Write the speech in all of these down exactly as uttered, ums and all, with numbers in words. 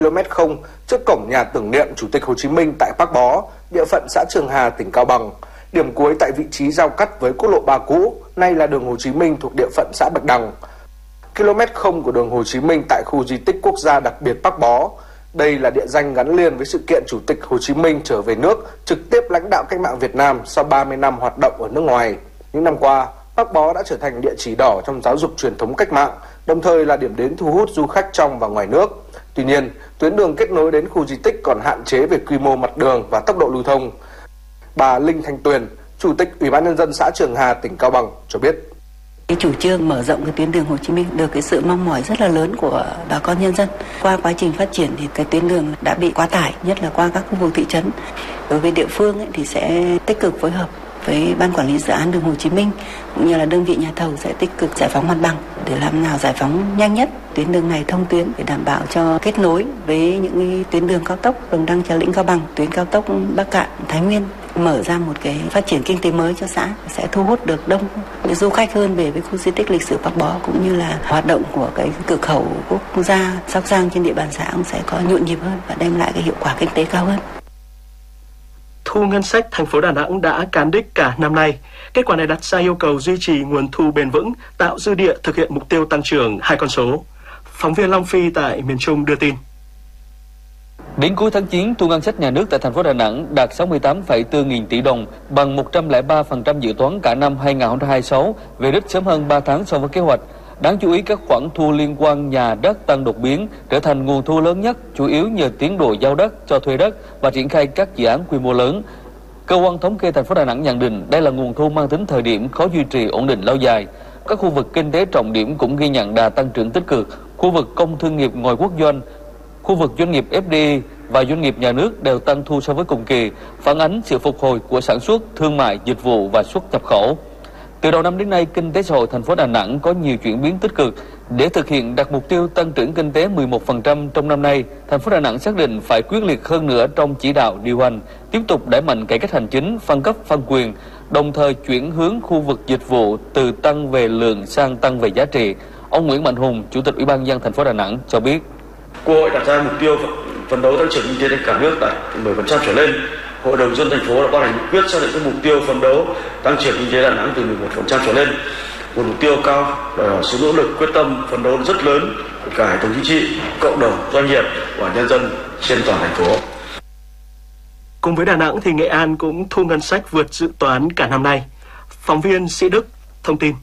ki lô mét không trước cổng nhà tưởng niệm Chủ tịch Hồ Chí Minh tại Park Bó, địa phận xã Trường Hà, tỉnh Cao Bằng. Điểm cuối tại vị trí giao cắt với quốc lộ ba cũ, nay là đường Hồ Chí Minh thuộc địa phận xã Bạch Đằng. ki lô mét không của đường Hồ Chí Minh tại khu di tích quốc gia đặc biệt Park Bó. Đây là địa danh gắn liền với sự kiện Chủ tịch Hồ Chí Minh trở về nước, trực tiếp lãnh đạo cách mạng Việt Nam sau ba mươi năm hoạt động ở nước ngoài. Những năm qua, Park Bó đã trở thành địa chỉ đỏ trong giáo dục truyền thống cách mạng, đồng thời là điểm đến thu hút du khách trong và ngoài nước. Tuy nhiên, tuyến đường kết nối đến khu di tích còn hạn chế về quy mô mặt đường và tốc độ lưu thông. Bà Linh Thanh Tuyền, Chủ tịch Ủy ban nhân dân xã Trường Hà, tỉnh Cao Bằng cho biết. Cái chủ trương mở rộng cái tuyến đường Hồ Chí Minh được cái sự mong mỏi rất là lớn của bà con nhân dân. Qua quá trình phát triển thì cái tuyến đường đã bị quá tải, nhất là qua các khu vực thị trấn. Đối với địa phương ấy, thì sẽ tích cực phối hợp với ban quản lý dự án đường Hồ Chí Minh cũng như là đơn vị nhà thầu sẽ tích cực giải phóng mặt bằng để làm nào giải phóng nhanh nhất tuyến đường này thông tuyến để đảm bảo cho kết nối với những tuyến đường cao tốc Đồng Đăng, Trà Lĩnh, Cao Bằng, tuyến cao tốc Bắc Kạn, Thái Nguyên, mở ra một cái phát triển kinh tế mới cho xã, sẽ thu hút được đông du khách hơn về với khu di tích lịch sử Park Bó, cũng như là hoạt động của cái cửa khẩu quốc gia Sóc Giang trên địa bàn xã cũng sẽ có nhộn nhịp hơn và đem lại cái hiệu quả kinh tế cao hơn. Thu ngân sách thành phố Đà Nẵng đã cán đích cả năm nay. Kết quả này đặt ra yêu cầu duy trì nguồn thu bền vững, tạo dư địa thực hiện mục tiêu tăng trưởng hai con số. Phóng viên Long Phi tại miền Trung đưa tin. Đến cuối tháng chín, thu ngân sách nhà nước tại thành phố Đà Nẵng đạt sáu mươi tám phẩy bốn nghìn tỷ đồng, bằng một trăm lẻ ba phần trăm dự toán cả năm hai nghìn không trăm hai mươi sáu, về đích sớm hơn ba tháng so với kế hoạch. Đáng chú ý, các khoản thu liên quan nhà đất tăng đột biến, trở thành nguồn thu lớn nhất, chủ yếu nhờ tiến độ giao đất, cho thuê đất và triển khai các dự án quy mô lớn. Cơ quan thống kê thành phố Đà Nẵng nhận định đây là nguồn thu mang tính thời điểm, khó duy trì ổn định lâu dài. Các khu vực kinh tế trọng điểm cũng ghi nhận đà tăng trưởng tích cực. Khu vực công thương nghiệp ngoài quốc doanh, khu vực doanh nghiệp ép đê i và doanh nghiệp nhà nước đều tăng thu so với cùng kỳ, phản ánh sự phục hồi của sản xuất, thương mại, dịch vụ và xuất nhập khẩu. Từ đầu năm đến nay, kinh tế xã hội thành phố Đà Nẵng có nhiều chuyển biến tích cực. Để thực hiện đạt mục tiêu tăng trưởng kinh tế mười một phần trăm trong năm nay, thành phố Đà Nẵng xác định phải quyết liệt hơn nữa trong chỉ đạo điều hành, tiếp tục đẩy mạnh cải cách hành chính, phân cấp phân quyền, đồng thời chuyển hướng khu vực dịch vụ từ tăng về lượng sang tăng về giá trị. Ông Nguyễn Mạnh Hùng, Chủ tịch Ủy ban nhân dân thành phố Đà Nẵng cho biết. Quốc hội đặt ra mục tiêu phấn đấu tăng trưởng kinh tế cả nước đạt mười phần trăm trở lên. Hội đồng nhân dân thành phố đã ban hành nghị quyết xác định các mục tiêu phấn đấu tăng trưởng kinh tế Đà Nẵng từ mười một phần trăm trở lên. Một mục tiêu cao, đòi hỏi sự nỗ lực quyết tâm phấn đấu rất lớn của cả hệ thống chính trị, cộng đồng, doanh nghiệp và nhân dân trên toàn thành phố. Cùng với Đà Nẵng thì Nghệ An cũng thu ngân sách vượt dự toán cả năm nay. Phóng viên Sĩ Đức thông tin.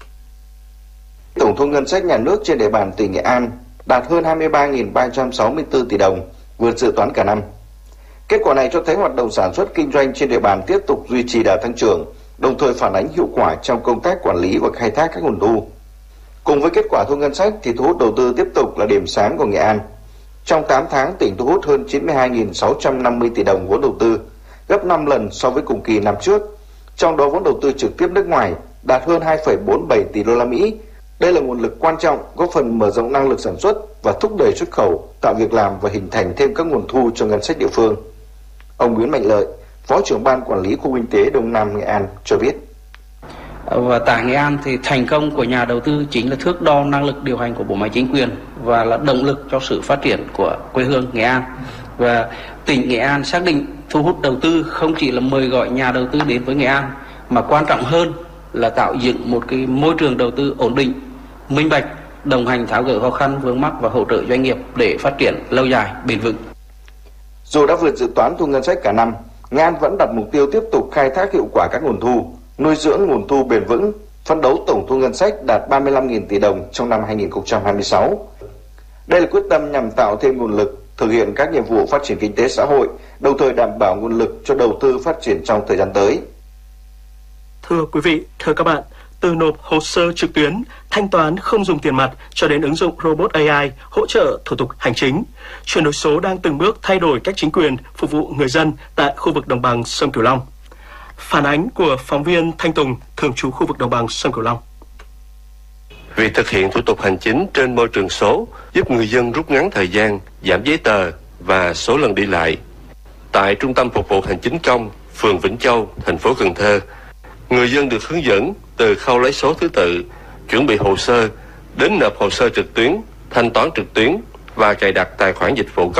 Tổng thu ngân sách nhà nước trên địa bàn tỉnh Nghệ An đạt hơn hai mươi ba nghìn ba trăm sáu mươi tư tỷ đồng, vượt dự toán cả năm. Kết quả này cho thấy hoạt động sản xuất kinh doanh trên địa bàn tiếp tục duy trì đà tăng trưởng, đồng thời phản ánh hiệu quả trong công tác quản lý và khai thác các nguồn thu. Cùng với kết quả thu ngân sách thì thu hút đầu tư tiếp tục là điểm sáng của Nghệ An. Trong tám tháng, tỉnh thu hút hơn chín mươi hai nghìn sáu trăm năm mươi tỷ đồng vốn đầu tư, gấp năm lần so với cùng kỳ năm trước. Trong đó vốn đầu tư trực tiếp nước ngoài đạt hơn hai phẩy bốn mươi bảy tỷ đô la Mỹ. Đây là nguồn lực quan trọng góp phần mở rộng năng lực sản xuất và thúc đẩy xuất khẩu, tạo việc làm và hình thành thêm các nguồn thu cho ngân sách địa phương. Ông Nguyễn Mạnh Lợi, Phó trưởng ban quản lý khu kinh tế Đông Nam Nghệ An cho biết. Và tại Nghệ An thì thành công của nhà đầu tư chính là thước đo năng lực điều hành của bộ máy chính quyền và là động lực cho sự phát triển của quê hương Nghệ An. Và tỉnh Nghệ An xác định thu hút đầu tư không chỉ là mời gọi nhà đầu tư đến với Nghệ An, mà quan trọng hơn là tạo dựng một cái môi trường đầu tư ổn định, minh bạch, đồng hành tháo gỡ khó khăn vướng mắc và hỗ trợ doanh nghiệp để phát triển lâu dài, bền vững. Dù đã vượt dự toán thu ngân sách cả năm, Nghệ An vẫn đặt mục tiêu tiếp tục khai thác hiệu quả các nguồn thu, nuôi dưỡng nguồn thu bền vững, phấn đấu tổng thu ngân sách đạt ba mươi lăm nghìn tỷ đồng trong năm hai nghìn không trăm hai mươi sáu. Đây là quyết tâm nhằm tạo thêm nguồn lực thực hiện các nhiệm vụ phát triển kinh tế xã hội, đồng thời đảm bảo nguồn lực cho đầu tư phát triển trong thời gian tới. Thưa quý vị, thưa các bạn, từ nộp hồ sơ trực tuyến, thanh toán không dùng tiền mặt cho đến ứng dụng robot a i hỗ trợ thủ tục hành chính, chuyển đổi số đang từng bước thay đổi cách chính quyền phục vụ người dân tại khu vực đồng bằng sông Cửu Long. Phản ánh của phóng viên Thanh Tùng, thường trú khu vực đồng bằng sông Cửu Long. Việc thực hiện thủ tục hành chính trên môi trường số giúp người dân rút ngắn thời gian, giảm giấy tờ và số lần đi lại. Tại Trung tâm Phục vụ Hành chính công, phường Vĩnh Châu, thành phố Cần Thơ, người dân được hướng dẫn từ khâu lấy số thứ tự, chuẩn bị hồ sơ, đến nộp hồ sơ trực tuyến, thanh toán trực tuyến và cài đặt tài khoản dịch vụ công